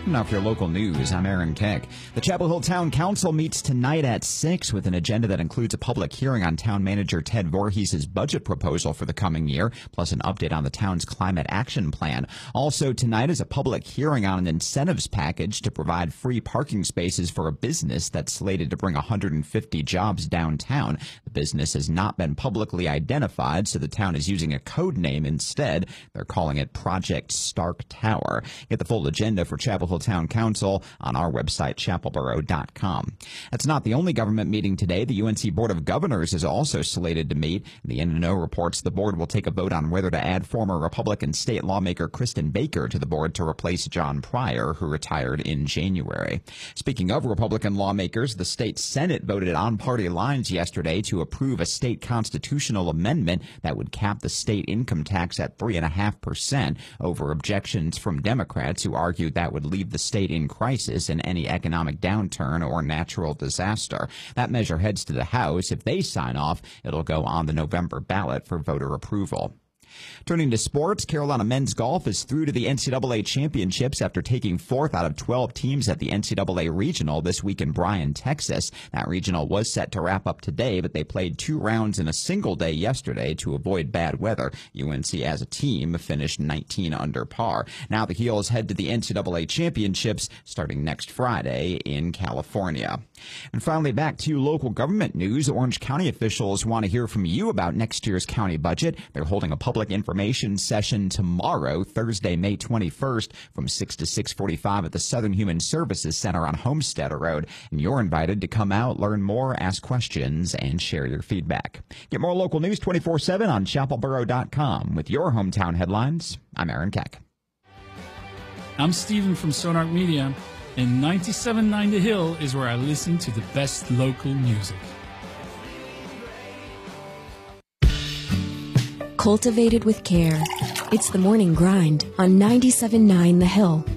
Now for your local news, I'm Aaron Keck. The Chapel Hill Town Council meets tonight at 6 with an agenda that includes a public hearing on Town Manager Ted Voorhees' budget proposal for the coming year, plus an update on the town's climate action plan. Also tonight is a public hearing on an incentives package to provide free parking spaces for a business that's slated to bring 150 jobs downtown. The business has not been publicly identified, so the town is using a code name instead. They're calling it Project Stark Tower. Get the full agenda for Chapel Hill Town Council on our website, chapelboro.com. That's not the only government meeting today. The UNC Board of Governors is also slated to meet. The NNO reports the board will take a vote on whether to add former Republican state lawmaker Kristen Baker to the board to replace John Pryor, who retired in January. Speaking of Republican lawmakers, the state Senate voted on party lines yesterday to approve a state constitutional amendment that would cap the state income tax at 3.5% over objections from Democrats who argued that would leave the state in crisis in any economic downturn or natural disaster. That measure heads to the House. If they sign off, it'll go on the November ballot for voter approval. Turning to sports, Carolina men's golf is through to the NCAA championships after taking 4th out of 12 teams at the NCAA regional this week in Bryan, Texas. That regional was set to wrap up today, but they played 2 rounds in a single day yesterday to avoid bad weather. UNC as a team finished 19 under par. Now the Heels head to the NCAA championships starting next Friday in California. And finally, back to local government news. Orange County officials want to hear from you about next year's county budget. They're holding a public information session tomorrow, Thursday, May 21st, from 6 to 6:45 at the Southern Human Services Center on Homestead Road. And you're invited to come out, learn more, ask questions, and share your feedback. Get more local news 24/7 on chapelboro.com. With your hometown headlines, I'm Aaron Keck. I'm Steven from Sonark Media, and 97.9 The Hill is where I listen to the best local music. Cultivated with care. It's the morning grind on 97.9 The Hill.